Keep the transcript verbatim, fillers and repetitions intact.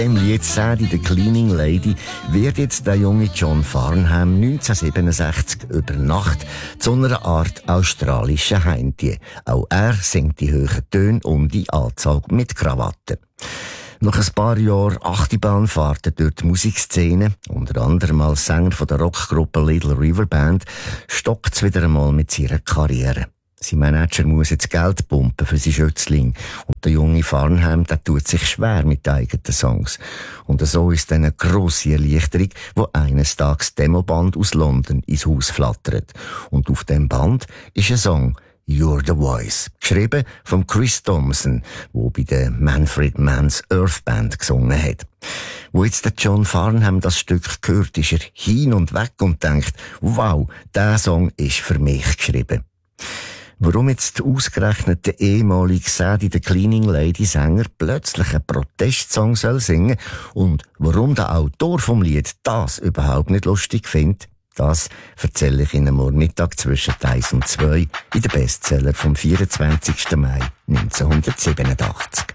Im Lied «Sadie the Cleaning Lady» wird jetzt der junge John Farnham neunzehnhundertsiebenundsechzig über Nacht zu einer Art australischen Heimtier. Auch er singt die hohen Töne und die Anzahl mit Krawatte. Nach ein paar Jahren Achterbahnfahrten durch die Musikszene, unter anderem als Sänger von der Rockgruppe Little River Band, stockt es wieder einmal mit seiner Karriere. Sein Manager muss jetzt Geld pumpen für seinen Schützling. Und der junge Farnham, der tut sich schwer mit eigenen Songs. Und so ist dann eine grosse Erleichterung, wo eines Tages Demoband aus London ins Haus flattert. Und auf dem Band ist ein Song, You're the Voice, geschrieben von Chris Thompson, der bei der Manfred Mann's Earth Band gesungen hat. Wo jetzt der John Farnham das Stück hört, ist er hin und weg und denkt, wow, der Song ist für mich geschrieben. Warum jetzt ausgerechnet der ehemalige Sadie the Cleaning Lady Sänger plötzlich einen Protestsong soll singen und warum der Autor vom Lied das überhaupt nicht lustig findet, das erzähle ich Ihnen morgen Mittag zwischen eins und zwei in den Bestseller vom vierundzwanzigsten Mai neunzehnhundertsiebenundachtzig.